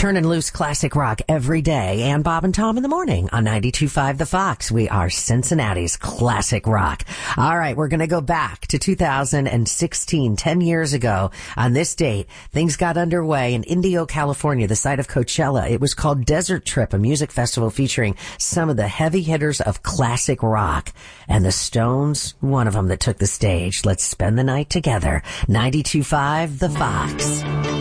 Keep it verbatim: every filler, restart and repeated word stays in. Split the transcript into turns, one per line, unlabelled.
Turning loose classic rock every day, and Bob and Tom in the morning on ninety-two point five The Fox. We are Cincinnati's classic rock. All right, we're going to go back to two thousand sixteen, ten years ago. On this date, things got underway in Indio, California, the site of Coachella. It was called Desert Trip, a music festival featuring some of the heavy hitters of classic rock. And the Stones, one of them that took the stage. Let's spend the night together. ninety-two point five The Fox.